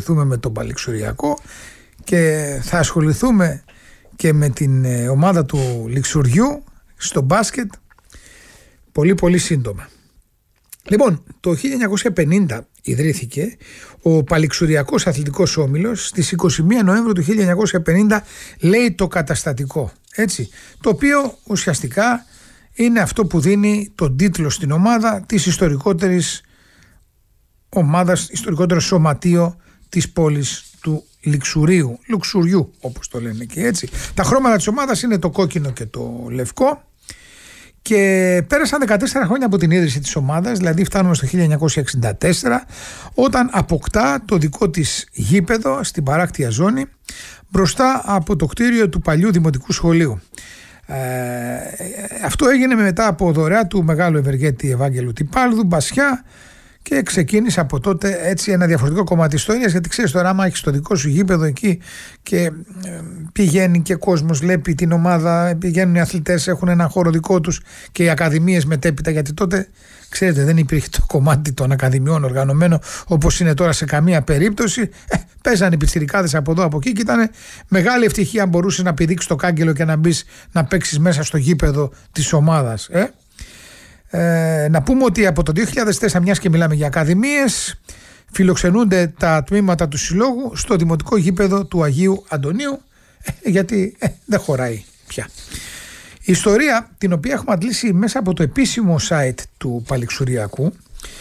ασχοληθούμε με τον Παλιξουριακό και θα ασχοληθούμε και με την ομάδα του Λιξουριού στο μπάσκετ πολύ πολύ σύντομα. Λοιπόν, το 1950 ιδρύθηκε ο Παλιξουριακός Αθλητικός Όμιλος. Στις 21 Νοέμβρου του 1950 λέει το καταστατικό, έτσι, το οποίο ουσιαστικά είναι αυτό που δίνει τον τίτλο στην ομάδα της ιστορικότερης ομάδας, ιστορικότερο σωματείο της πόλης του Λιξουριού όπως το λένε και έτσι. Τα χρώματα της ομάδας είναι το κόκκινο και το λευκό και πέρασαν 14 χρόνια από την ίδρυση της ομάδας, δηλαδή φτάνουμε στο 1964 όταν αποκτά το δικό της γήπεδο στην παράκτια ζώνη μπροστά από το κτίριο του παλιού δημοτικού σχολείου. Αυτό έγινε μετά από δωρεά του μεγάλου ευεργέτη Ευάγγελου Τυπάλδου Μπασιά και ξεκίνησε από τότε έτσι ένα διαφορετικό κομμάτι ιστορίας, γιατί ξέρεις τώρα άμα έχεις το δικό σου γήπεδο εκεί και πηγαίνει και κόσμος, βλέπει την ομάδα, πηγαίνουν οι αθλητές, έχουν ένα χώρο δικό τους και οι ακαδημίες μετέπειτα, γιατί τότε ξέρετε δεν υπήρχε το κομμάτι των ακαδημιών οργανωμένο όπως είναι τώρα σε καμία περίπτωση. Παίζανε οι πιτσιρικάδες από εδώ από εκεί και ήταν μεγάλη ευτυχία αν μπορούσες να πηδήξεις το κάγκελο και να μπεις να παίξεις μέσα στο γήπεδο της ομάδας. Να πούμε ότι από το 2004, μιας και μιλάμε για ακαδημίες, φιλοξενούνται τα τμήματα του συλλόγου στο δημοτικό γήπεδο του Αγίου Αντωνίου, γιατί δεν χωράει πια. Η ιστορία την οποία έχουμε αντλήσει μέσα από το επίσημο site του Παλιξουριακού,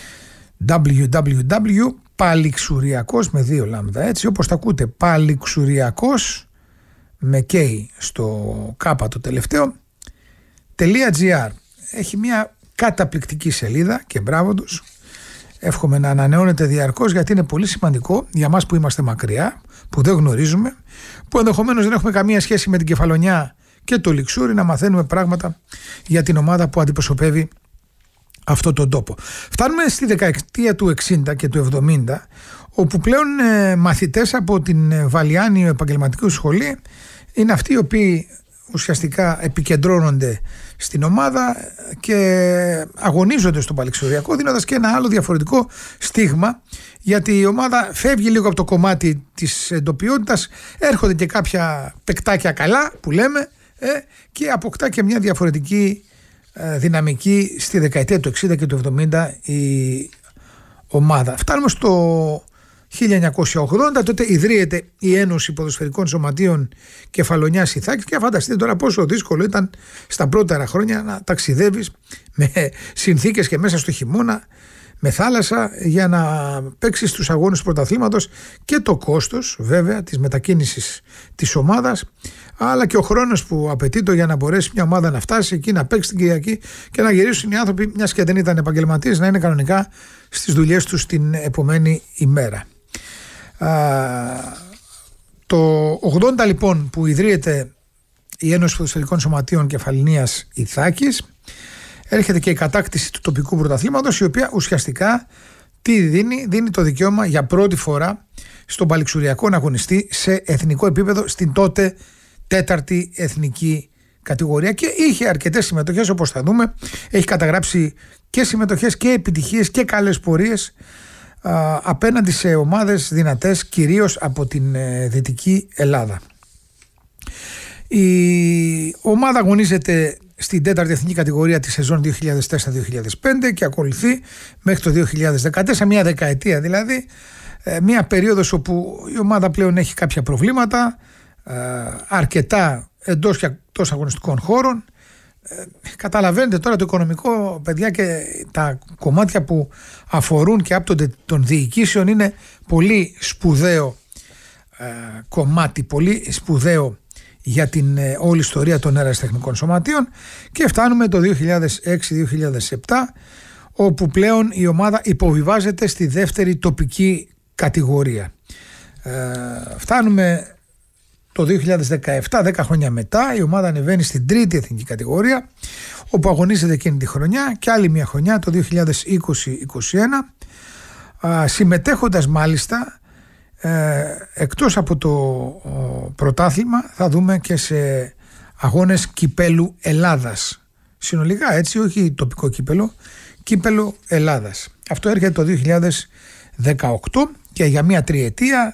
www.palixuriakos με 2 λάμδα, έτσι όπως τα ακούτε, Palixuriakos με K στο κάπα το τελευταίο .gr. Έχει μια καταπληκτική σελίδα και μπράβο τους. Εύχομαι να ανανεώνεται διαρκώς, γιατί είναι πολύ σημαντικό για μας που είμαστε μακριά, που δεν γνωρίζουμε, που ενδεχομένως δεν έχουμε καμία σχέση με την Κεφαλονιά και το Λιξούρι, να μαθαίνουμε πράγματα για την ομάδα που αντιπροσωπεύει αυτόν τον τόπο. Φτάνουμε στη δεκαετία του 60 και του 70, όπου πλέον μαθητές από την Βαλιάνιο Επαγγελματικού Σχολή είναι αυτοί οι οποίοι ουσιαστικά επικεντρώνονται στην ομάδα και αγωνίζονται στο Παλιξουριακό, δίνοντας και ένα άλλο διαφορετικό στίγμα, γιατί η ομάδα φεύγει λίγο από το κομμάτι της εντοπιότητας, έρχονται και κάποια παικτάκια καλά που λέμε και αποκτά και μια διαφορετική δυναμική στη δεκαετία του 60 και του 70 η ομάδα. Φτάνουμε στο 1980, τότε ιδρύεται η Ένωση Ποδοσφαιρικών Σωματείων Κεφαλονιάς Ιθάκης και φανταστείτε τώρα πόσο δύσκολο ήταν στα πρώτερα χρόνια να ταξιδεύεις με συνθήκες και μέσα στο χειμώνα με θάλασσα για να παίξεις τους αγώνες του πρωταθλήματος, και το κόστος βέβαια της μετακίνησης της ομάδας, αλλά και ο χρόνος που απαιτείται για να μπορέσει μια ομάδα να φτάσει εκεί, να παίξει την Κυριακή και να γυρίσουν οι άνθρωποι, μιας και δεν ήταν επαγγελματίες, να είναι κανονικά στις δουλειές τους την επομένη ημέρα. Το 80 λοιπόν που ιδρύεται η Ένωση Ποδοσφαιρικών Σωματείων Κεφαλονιάς Ιθάκης, έρχεται και η κατάκτηση του τοπικού πρωταθλήματος, η οποία ουσιαστικά τι δίνει το δικαίωμα για πρώτη φορά στον Παλιξουριακό να αγωνιστεί σε εθνικό επίπεδο στην τότε 4η εθνική κατηγορία, και είχε αρκετές συμμετοχές όπως θα δούμε. Έχει καταγράψει και συμμετοχές και επιτυχίες και καλές πορείες απέναντι σε ομάδες δυνατές, κυρίως από την Δυτική Ελλάδα. Η ομάδα αγωνίζεται στην 4η εθνική κατηγορία τη σεζόν 2004-2005 και ακολουθεί μέχρι το 2014, μια δεκαετία δηλαδή, μια περίοδος όπου η ομάδα πλέον έχει κάποια προβλήματα, αρκετά εντός και εκτός αγωνιστικών χώρων. Καταλαβαίνετε τώρα το οικονομικό, παιδιά, και τα κομμάτια που αφορούν και άπτονται των διοικήσεων είναι πολύ σπουδαίο κομμάτι, πολύ σπουδαίο για την όλη ιστορία των αεραστεχνικών σωματείων, και φτάνουμε το 2006-2007 όπου πλέον η ομάδα υποβιβάζεται στη δεύτερη τοπική κατηγορία. Φτάνουμε το 2017, 10 χρόνια μετά, η ομάδα ανεβαίνει στην τρίτη εθνική κατηγορία, όπου αγωνίζεται εκείνη τη χρονιά και άλλη μια χρονιά το 2020-2021, συμμετέχοντας μάλιστα εκτός από το πρωτάθλημα, θα δούμε και σε αγώνες κυπέλου Ελλάδας. Συνολικά, έτσι, όχι τοπικό κύπελο, κύπελο Ελλάδας. Αυτό έρχεται το 2018 και για μια τριετία